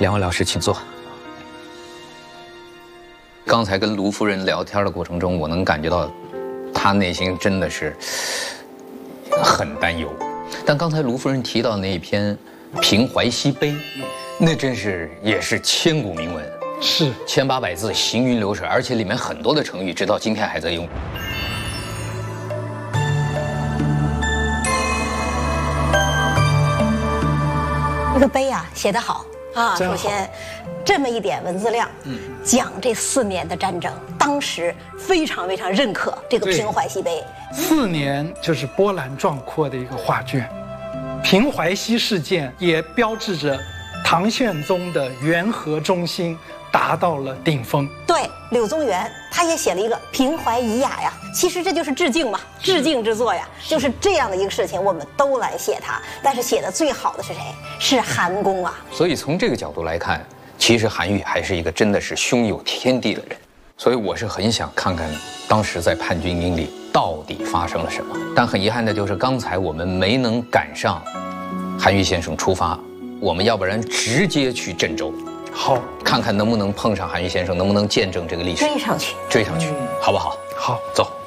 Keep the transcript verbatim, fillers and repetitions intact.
两位老师请坐。刚才跟卢夫人聊天的过程中，我能感觉到，她内心真的是很担忧。但刚才卢夫人提到那一篇《平淮西碑》，那真是也是千古名文， 是千八百字，行云流水，而且里面很多的成语，直到今天还在用。 这个碑啊写得好啊， 真好首先这么一点文字量，嗯，讲这四年的战争，当时非常非常认可这个对平淮西碑。 四年就是波澜壮阔的一个画卷。平淮西事件也标志着唐玄宗的元和中心达到了顶峰。 对，柳宗元他也写了一个平淮遗雅呀，其实这就是致敬嘛，致敬之作呀，就是这样的一个事情，我们都来写它。但是写的最好的是谁？是韩公啊。 所以从这个角度来看，其实韩愈还是一个真的是胸有天地的人。所以我是很想看看当时在叛军营里到底发生了什么。但很遗憾的就是刚才我们没能赶上韩愈先生出发，我们要不然直接去郑州， 好， 看看能不能碰上韩愈先生，能不能见证这个历史， 追上去， 追上去，好不好？ 好， 走。